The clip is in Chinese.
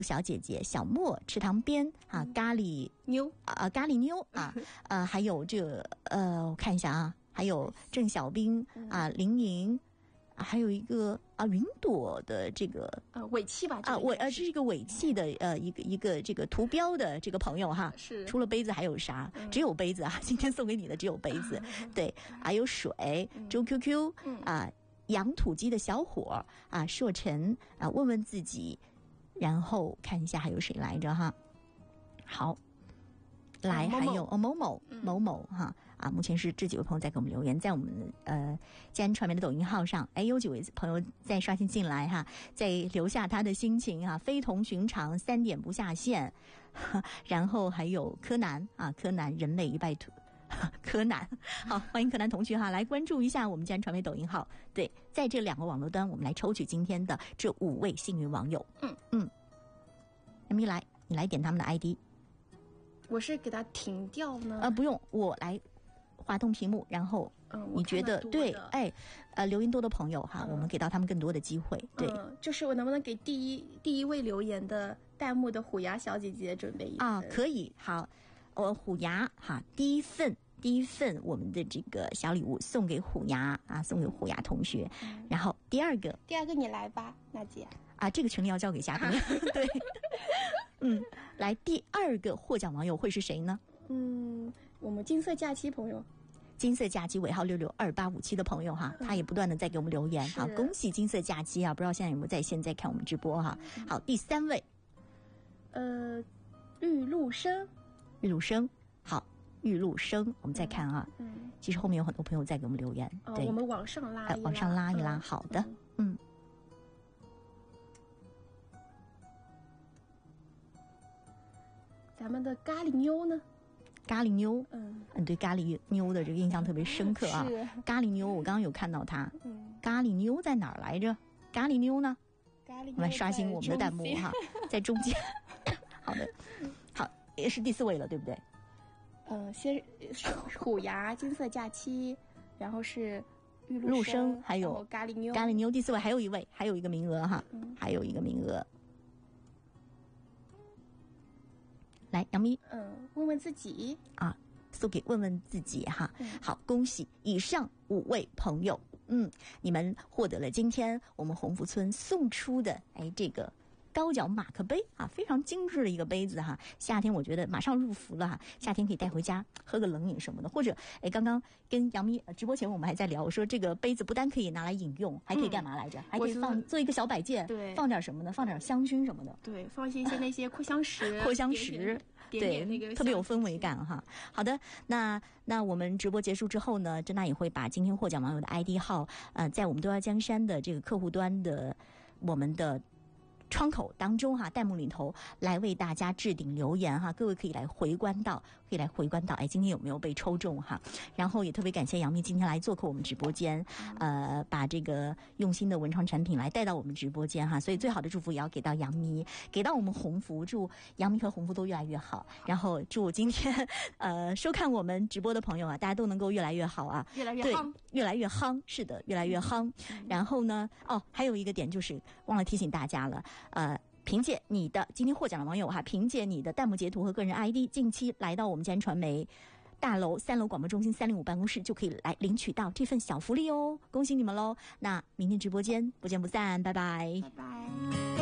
小姐姐小莫池塘边啊，咖喱妞啊，还有这个我看一下啊，还有郑小兵啊，林莹。还有一个云朵的这个尾气吧这是一个尾气的一个这个图标的这个朋友哈， 是除了杯子还有啥？只有杯子啊！今天送给你的只有杯子，对，还有水，周 QQ 养土鸡的小伙啊，硕晨啊，问问自己，然后看一下还有谁来着哈？好。来，还有某某哈啊！目前是这几位朋友在给我们留言，在我们嘉安传媒的抖音号上，有几位朋友在刷新进来哈，在留下他的心情哈，非同寻常，3点不下线，然后还有柯南啊，柯南人类一败涂。柯南，好，欢迎柯南同学哈，来关注一下我们嘉安传媒抖音号。对，在这2个网络端，我们来抽取今天的这5位幸运网友。那么你来点他们的 ID。 我是给它停掉呢？ 不用，我来滑动屏幕，然后你觉得对？留言多的朋友哈，我们给到他们更多的机会。对， 就是我能不能给第一位留言的弹幕的虎牙小姐姐准备一份啊？可以，好，虎牙哈，第一份我们的这个小礼物送给虎牙啊，送给虎牙同学。然后第二个你来吧，娜姐啊，这个权利要交给嘉宾。对。来第2个获奖网友会是谁呢？ 我们金色假期朋友， 金色假期尾号662857的朋友哈，他也不断的在给我们留言，好，恭喜金色假期啊！不知道现在有没有在线在看我们直播哈？好，第3位， 玉露生， 好，玉露生，我们再看啊，其实后面有很多朋友在给我们留言，对， 我们往上拉一拉，好的， 咱们的咖喱妞呢？ 咖喱妞，对咖喱妞的这个印象特别深刻啊。咖喱妞，我刚刚有看到她。咖喱妞在哪儿来着？咖喱妞呢？我们刷新我们的弹幕哈，在中间。好的，好，也是第4位了，对不对？ 先是虎牙金色假期，然后是玉露生，还有咖喱妞。 咖喱妞第4位，还有一个名额哈，还有一个名额。来，杨幂， 问问自己啊，送给问问自己哈。好，恭喜以上5位朋友，你们获得了今天我们鸿福村送出的这个高脚马克杯啊，非常精致的一个杯子哈。夏天我觉得马上入伏了哈，夏天可以带回家喝个冷饮什么的，或者刚刚跟杨幂直播前我们还在聊，我说这个杯子不单可以拿来饮用，还可以干嘛来着？还可以做一个小摆件， 对， 放点什么呢？放点香薰什么的， 对，放一些那些扩香石， 对，那个特别有氛围感哈。好的，那我们直播结束之后呢，珍娜也会把今天获奖网友的 ID 号，在我们都要江山的这个客户端的我们的窗口当中哈，弹幕里头来为大家置顶留言哈，各位可以来回观到，今天有没有被抽中哈？然后也特别感谢杨幂今天来做客我们直播间，把这个用心的文创产品来带到我们直播间哈，所以最好的祝福也要给到杨幂，给到我们鸿福，祝杨幂和鸿福都越来越好，然后祝今天收看我们直播的朋友啊，大家都能够越来越好啊， 越来越夯， 越来越夯，是的，越来越夯。然后呢，还有一个点就是忘了提醒大家了。凭借你的今天获奖的网友哈，凭借你的弹幕截图和个人 ID， 近期来到我们嘉安传媒大楼3楼广播中心305办公室，就可以来领取到这份小福利哦，恭喜你们喽！那明天直播间不见不散，拜拜， 拜拜。